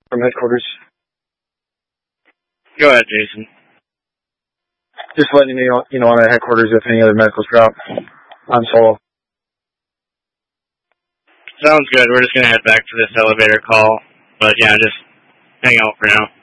from headquarters. Go ahead, Jason. Just letting me know, I'm at headquarters if any other medicals drop. I'm solo. Sounds good. We're just going to head back to this elevator call. But yeah, just hang out for now.